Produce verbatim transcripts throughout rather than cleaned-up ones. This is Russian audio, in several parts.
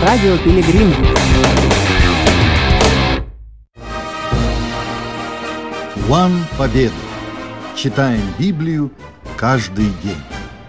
Радио Пилигрим. План Победы. Читаем Библию каждый день.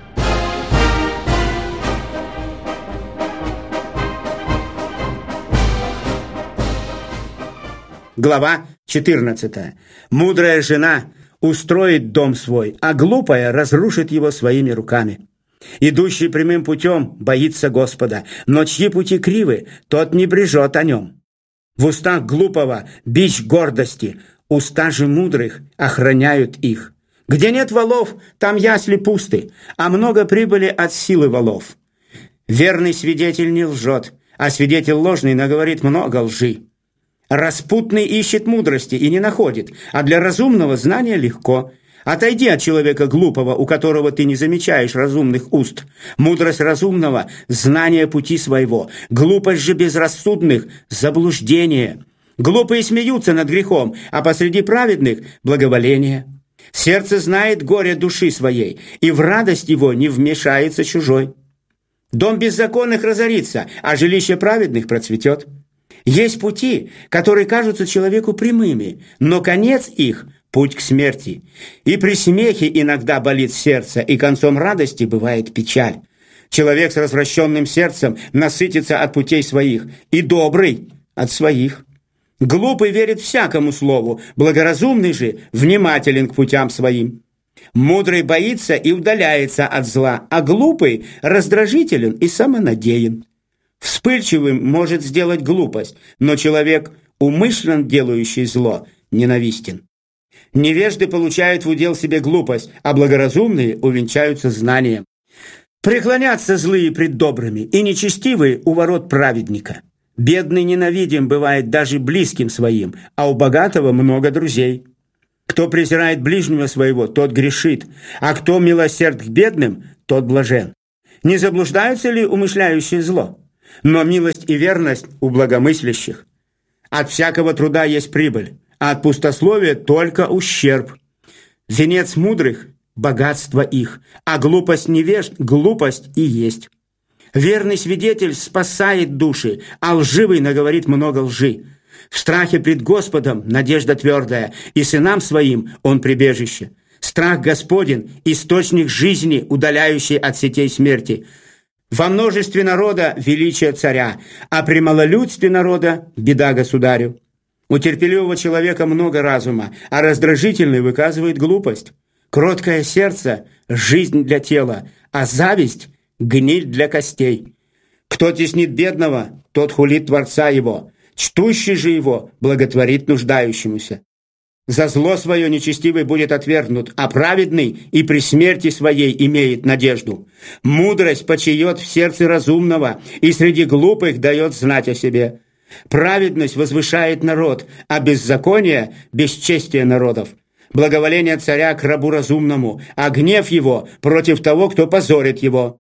Глава четырнадцатая. Мудрая жена устроит дом свой, а глупая разрушит его своими руками. Идущий прямым путем боится Господа, но чьи пути кривы, тот не брежет о нем. В устах глупого бич гордости, уста же мудрых охраняют их. Где нет волов, там ясли пусты, а много прибыли от силы волов. Верный свидетель не лжет, а свидетель ложный наговорит много лжи. Распутный ищет мудрости и не находит, а для разумного знания легко. Отойди от человека глупого, у которого ты не замечаешь разумных уст. Мудрость разумного – знание пути своего, глупость же безрассудных – заблуждение. Глупые смеются над грехом, а посреди праведных – благоволение. Сердце знает горе души своей, и в радость его не вмешается чужой. Дом беззаконных разорится, а жилище праведных процветет. Есть пути, которые кажутся человеку прямыми, но конец их – путь к смерти. И при смехе иногда болит сердце, и концом радости бывает печаль. Человек с развращенным сердцем насытится от путей своих, и добрый – от своих. Глупый верит всякому слову, благоразумный же внимателен к путям своим. Мудрый боится и удаляется от зла, а глупый раздражителен и самонадеян. Вспыльчивым может сделать глупость, но человек, умышленно делающий зло, ненавистен. Невежды получают в удел себе глупость, а благоразумные увенчаются знанием. Преклонятся злые пред добрыми, и нечестивые у ворот праведника. Бедный ненавидим бывает даже близким своим, а у богатого много друзей. Кто презирает ближнего своего, тот грешит, а кто милосерд к бедным, тот блажен. Не заблуждаются ли умышляющие зло? Но милость и верность у благомыслящих. От всякого труда есть прибыль, а от пустословия только ущерб. Венец мудрых – богатство их, а глупость невежд – глупость и есть. Верный свидетель спасает души, а лживый наговорит много лжи. В страхе пред Господом надежда твердая, и сынам своим он прибежище. Страх Господень – источник жизни, удаляющий от сетей смерти. Во множестве народа величие царя, а при малолюдстве народа беда государю. У терпеливого человека много разума, а раздражительный выказывает глупость. Кроткое сердце – жизнь для тела, а зависть – гниль для костей. Кто теснит бедного, тот хулит Творца его, чтущий же его благотворит нуждающемуся. За зло свое нечестивый будет отвергнут, а праведный и при смерти своей имеет надежду. Мудрость почиет в сердце разумного и среди глупых дает знать о себе. Праведность возвышает народ, а беззаконие – бесчестие народов. Благоволение царя к рабу разумному, а гнев его против того, кто позорит его.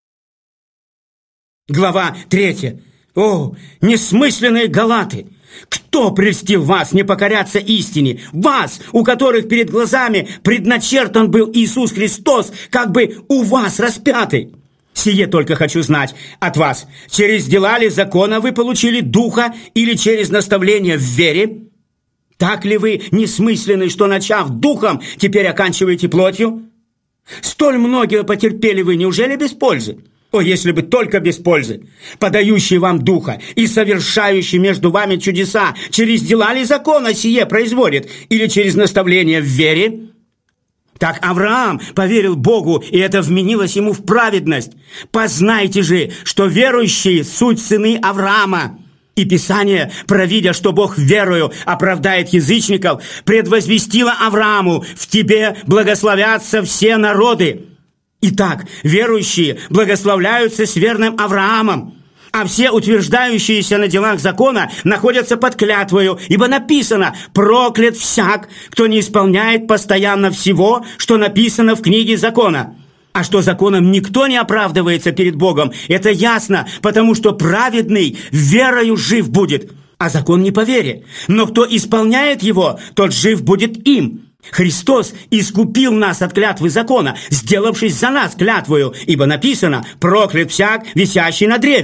Глава третья. О, несмысленные галаты! Кто прельстил вас не покоряться истине? Вас, у которых перед глазами предначертан был Иисус Христос, как бы у вас распятый. Сие только хочу знать от вас. Через дела ли закона вы получили духа или через наставление в вере? Так ли вы несмысленны, что, начав духом, теперь оканчиваете плотью? Столь многие потерпели вы, неужели без пользы? О, если бы только без пользы! Подающий вам духа и совершающий между вами чудеса, через дела ли закона сие производит, или через наставление в вере? Так Авраам поверил Богу, и это вменилось ему в праведность. Познайте же, что верующие суть сыны Авраама. И Писание, провидя, что Бог верою оправдает язычников, предвозвестило Аврааму: в тебе благословятся все народы. Итак, верующие благословляются с верным Авраамом, а все утверждающиеся на делах закона находятся под клятвою, ибо написано: проклят всяк, кто не исполняет постоянно всего, что написано в книге закона. А что законом никто не оправдывается перед Богом, это ясно, потому что праведный верою жив будет, а закон не по вере. Но кто исполняет его, тот жив будет им. Христос искупил нас от клятвы закона, сделавшись за нас клятвою, ибо написано: проклят всяк, висящий на древе.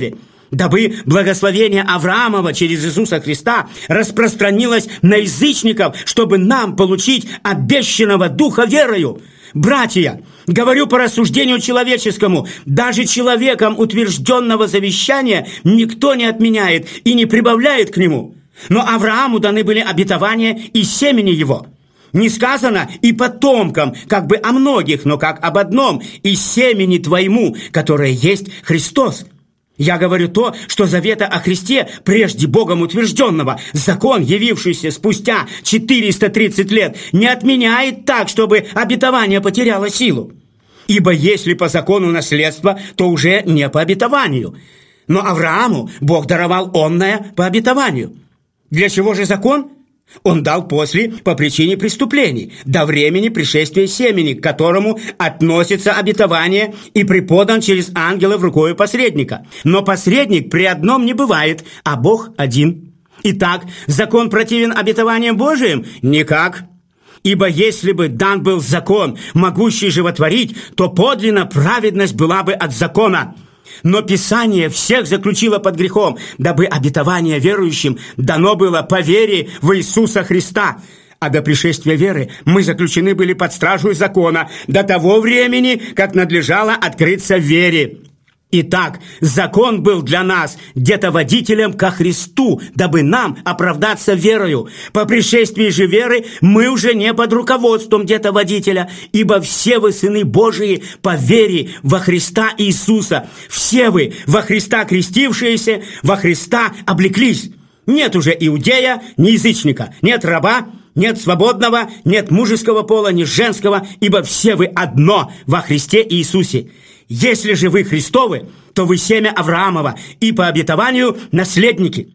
дабы благословение Авраамова через Иисуса Христа распространилось на язычников, чтобы нам получить обещанного Духа верою. Братья, говорю по рассуждению человеческому, даже человеком утвержденного завещания никто не отменяет и не прибавляет к нему. Но Аврааму даны были обетования и семени его. Не сказано и потомкам, как бы о многих, но как об одном, и семени твоему, которое есть Христос. Я говорю то, что завета о Христе, прежде Богом утвержденного, закон, явившийся спустя четыреста тридцать лет, не отменяет так, чтобы обетование потеряло силу. Ибо если по закону наследство, то уже не по обетованию. Но Аврааму Бог даровал онное по обетованию. Для чего же закон? Он дал после по причине преступлений, до времени пришествия семени, к которому относится обетование, и преподан через ангелов рукою посредника. Но посредник при одном не бывает, а Бог один. Итак, закон противен обетованиям Божиим? Никак. Ибо если бы дан был закон, могущий животворить, то подлинно праведность была бы от закона. Но Писание всех заключило под грехом, дабы обетование верующим дано было по вере в Иисуса Христа. А до пришествия веры мы заключены были под стражу закона до того времени, как надлежало открыться вере. Итак, закон был для нас детоводителем ко Христу, дабы нам оправдаться верою. По пришествии же веры мы уже не под руководством детоводителя, ибо все вы сыны Божии по вере во Христа Иисуса. Все вы во Христа крестившиеся, во Христа облеклись. Нет уже иудея, ни язычника, нет раба, нет свободного, нет мужеского пола, ни женского, ибо все вы одно во Христе Иисусе. Если же вы Христовы, то вы семя Авраамова и по обетованию наследники.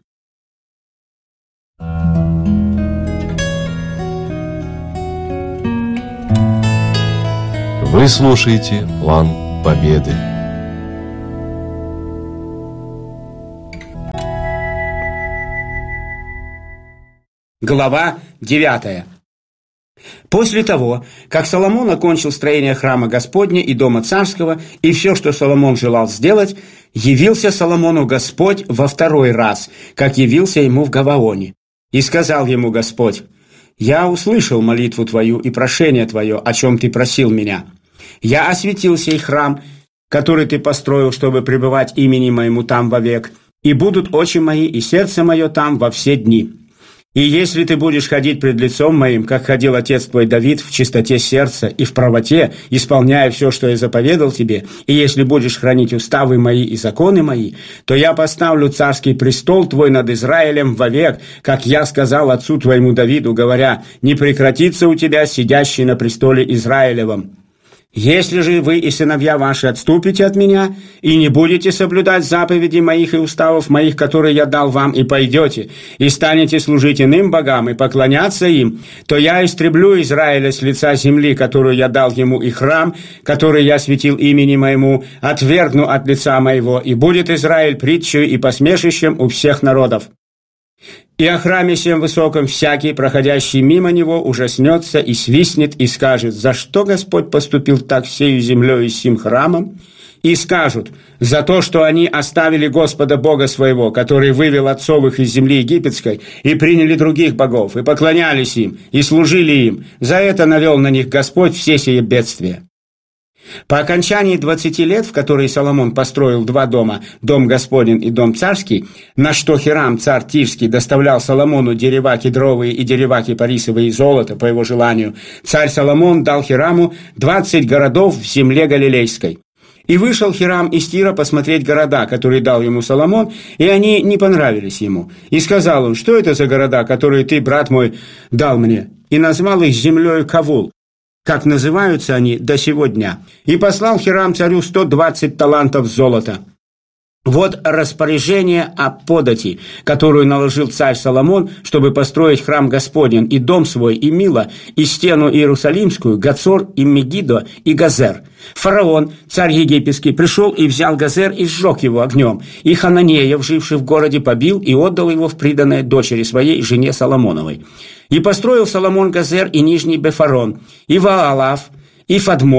Вы слушаете «План Победы». Глава девятая. После того, как Соломон окончил строение храма Господня и дома царского, и все, что Соломон желал сделать, явился Соломону Господь во второй раз, как явился ему в Гаваоне. И сказал ему Господь: «Я услышал молитву твою и прошение твое, о чем ты просил меня. Я осветил сей храм, который ты построил, чтобы пребывать имени моему там вовек, и будут очи мои и сердце мое там во все дни. И если ты будешь ходить пред лицом моим, как ходил отец твой Давид, в чистоте сердца и в правоте, исполняя все, что я заповедал тебе, и если будешь хранить уставы мои и законы мои, то я поставлю царский престол твой над Израилем вовек, как я сказал отцу твоему Давиду, говоря: не прекратится у тебя сидящий на престоле Израилевом. Если же вы и сыновья ваши отступите от меня и не будете соблюдать заповедей моих и уставов моих, которые я дал вам, и пойдете, и станете служить иным богам и поклоняться им, то я истреблю Израиля с лица земли, которую я дал ему, и храм, который я светил имени моему, отвергну от лица моего, и будет Израиль притчей и посмешищем у всех народов. И о храме сем высоком всякий, проходящий мимо него, ужаснется и свистнет, и скажет: за что Господь поступил так сею землей и сим храмом? И скажут: за то, что они оставили Господа Бога своего, который вывел отцов их из земли египетской, и приняли других богов, и поклонялись им, и служили им. За это навел на них Господь все сие бедствия. По окончании двадцати лет, в которые Соломон построил два дома, дом Господень и дом царский, на что Хирам, царь Тирский, доставлял Соломону дерева кедровые и дерева кипарисовые и золото по его желанию, царь Соломон дал Хираму двадцать городов в земле Галилейской. И вышел Хирам из Тира посмотреть города, которые дал ему Соломон, и они не понравились ему. И сказал он: что это за города, которые ты, брат мой, дал мне? И назвал их землей Кавул, как называются они до сего дня. И послал Хирам царю сто двадцать талантов золота. Вот распоряжение о подати, которую наложил царь Соломон, чтобы построить храм Господень, и дом свой, и Мила, и стену Иерусалимскую, Гацор, и Мегидо, и Газер. Фараон, царь египетский, пришел и взял Газер и сжег его огнем. И Хананеев, живший в городе, побил и отдал его в приданое дочери своей, жене Соломоновой. И построил Соломон Газер и Нижний Бефарон, и Ваалав, и Фадмор,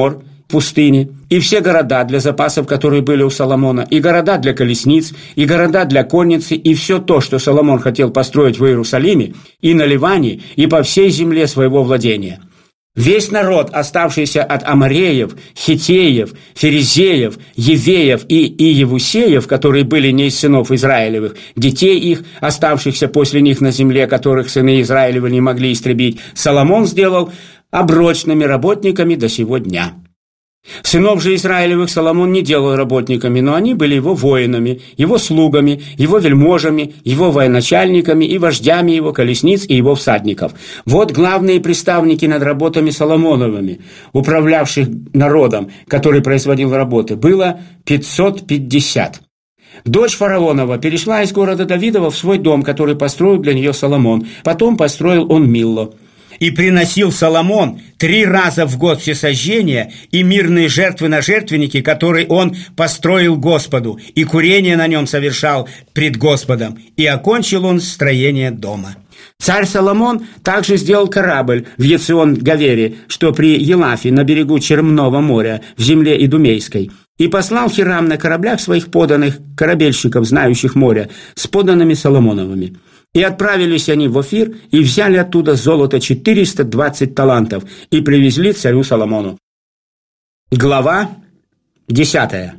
пустыне, и все города для запасов, которые были у Соломона, и города для колесниц, и города для конницы, и все то, что Соломон хотел построить в Иерусалиме, и на Ливане, и по всей земле своего владения. Весь народ, оставшийся от Амореев, Хиттеев, Ферезеев, Евеев и Иевусеев, которые были не из сынов Израилевых, детей их, оставшихся после них на земле, которых сыны Израилевы не могли истребить, Соломон сделал оброчными работниками до сего дня. Сынов же Израилевых Соломон не делал работниками, но они были его воинами, его слугами, его вельможами, его военачальниками и вождями его колесниц и его всадников. Вот главные приставники над работами Соломоновыми, управлявших народом, который производил работы, было пятьсот пятьдесят. Дочь фараонова перешла из города Давидова в свой дом, который построил для нее Соломон. Потом построил он Милло. И приносил Соломон три раза в год всесожжения и мирные жертвы на жертвеннике, который он построил Господу, и курение на нем совершал пред Господом, и окончил он строение дома. Царь Соломон также сделал корабль в Ецион-Гавере, что при Елафе на берегу Чермного моря в земле Идумейской, и послал Хирам на кораблях своих поданных корабельщиков, знающих море, с поданными Соломоновыми. И отправились они в Офир, и взяли оттуда золото четыреста двадцать талантов, и привезли царю Соломону. Глава десятая.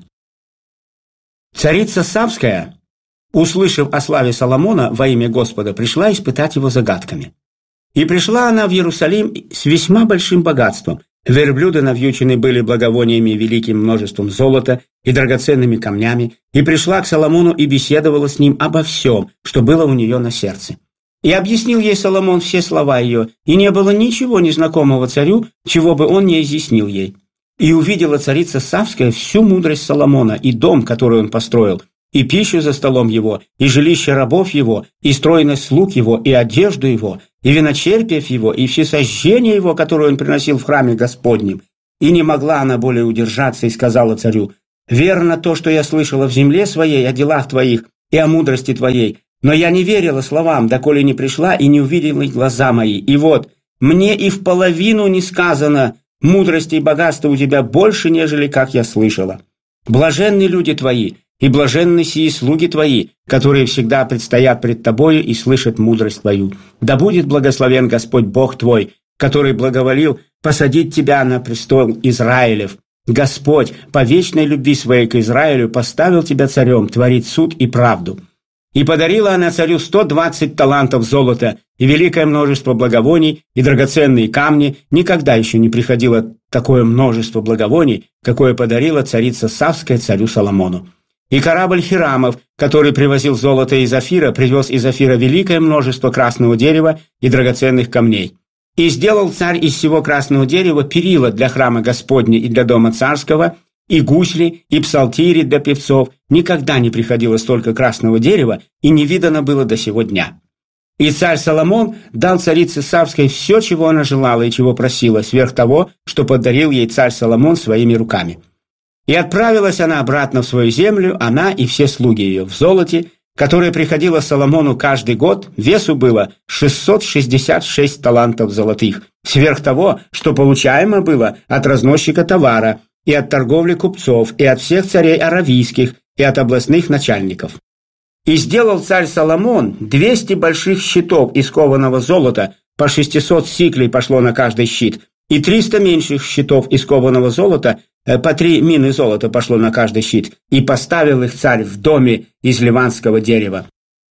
Царица Савская, услышав о славе Соломона во имя Господа, пришла испытать его загадками. И пришла она в Иерусалим с весьма большим богатством. Верблюды навьючены были благовониями и великим множеством золота и драгоценными камнями, и пришла к Соломону и беседовала с ним обо всем, что было у нее на сердце. И объяснил ей Соломон все слова ее, и не было ничего незнакомого царю, чего бы он не изъяснил ей. И увидела царица Савская всю мудрость Соломона, и дом, который он построил, и пищу за столом его, и жилище рабов его, и стройность слуг его, и одежду его, и виночерпиев его, и всесожжение его, которое он приносил в храме Господнем. И не могла она более удержаться, и сказала царю: «Верно то, что я слышала в земле своей о делах твоих и о мудрости твоей, но я не верила словам, доколе не пришла и не увидела их глаза мои. И вот, мне и в половину не сказано, мудрости и богатства у тебя больше, нежели как я слышала. Блаженны люди твои, и блаженны сии слуги твои, которые всегда предстоят пред тобою и слышат мудрость твою. Да будет благословен Господь Бог твой, который благоволил посадить тебя на престол Израилев. Господь по вечной любви своей к Израилю поставил тебя царем творить суд и правду». И подарила она царю сто двадцать талантов золота и великое множество благовоний и драгоценные камни. Никогда еще не приходило такое множество благовоний, какое подарила царица Савская царю Соломону. И корабль Хирамов, который привозил золото из Офира, привез из Офира великое множество красного дерева и драгоценных камней. И сделал царь из всего красного дерева перила для храма Господня и для дома царского, и гусли, и псалтири для певцов. Никогда не приходило столько красного дерева, и не видано было до сего дня. И царь Соломон дал царице Савской все, чего она желала и чего просила, сверх того, что подарил ей царь Соломон своими руками. И отправилась она обратно в свою землю, она и все слуги ее, в золоте, которое приходило Соломону каждый год, весу было шестьсот шестьдесят шесть талантов золотых, сверх того, что получаемо было от разносчика товара, и от торговли купцов, и от всех царей аравийских, и от областных начальников. И сделал царь Соломон двести больших щитов из кованого золота, по шестьсот сиклей пошло на каждый щит, и триста меньших щитов из кованого золота, по три мины золота пошло на каждый щит, и поставил их царь в доме из ливанского дерева.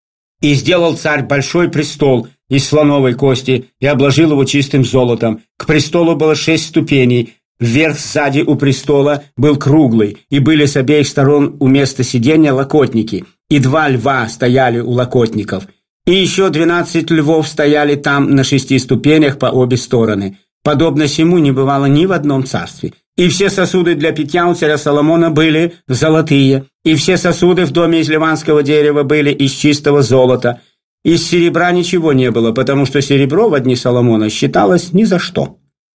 И сделал царь большой престол из слоновой кости, и обложил его чистым золотом. К престолу было шесть ступеней, вверх сзади у престола был круглый, и были с обеих сторон у места сидения локотники, и два льва стояли у локотников, и еще двенадцать львов стояли там на шести ступенях по обе стороны. Подобно сему не бывало ни в одном царстве. И все сосуды для питья у царя Соломона были золотые, и все сосуды в доме из ливанского дерева были из чистого золота. Из серебра ничего не было, потому что серебро в дни Соломона считалось ни за что.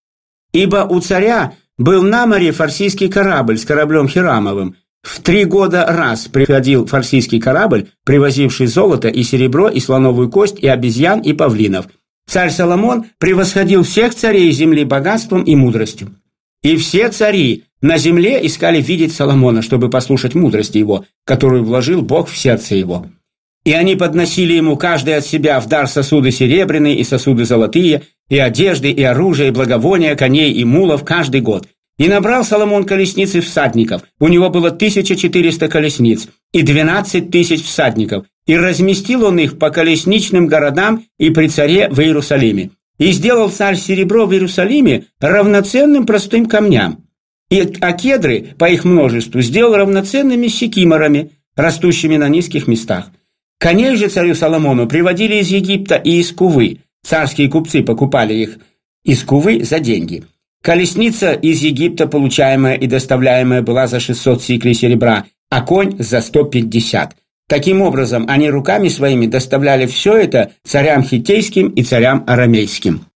Ибо у царя был на море фарсийский корабль с кораблем Хирамовым. В три года раз приходил фарсийский корабль, привозивший золото и серебро, и слоновую кость, и обезьян, и павлинов. Царь Соломон превосходил всех царей земли богатством и мудростью. И все цари на земле искали видеть Соломона, чтобы послушать мудрости его, которую вложил Бог в сердце его. И они подносили ему каждый от себя в дар сосуды серебряные и сосуды золотые, и одежды, и оружие, и благовония, коней и мулов каждый год. И набрал Соломон колесниц и всадников. У него было тысяча четыреста колесниц и двенадцать тысяч всадников. И разместил он их по колесничным городам и при царе в Иерусалиме. И сделал царь серебро в Иерусалиме равноценным простым камням. И, а кедры, по их множеству, сделал равноценными сикиморами, растущими на низких местах. Коней же царю Соломону приводили из Египта и из Кувы. Царские купцы покупали их из Кувы за деньги. Колесница из Египта, получаемая и доставляемая, была за шестьсот сиклей серебра, а конь за сто пятьдесят. Таким образом, они руками своими доставляли все это царям хиттейским и царям арамейским.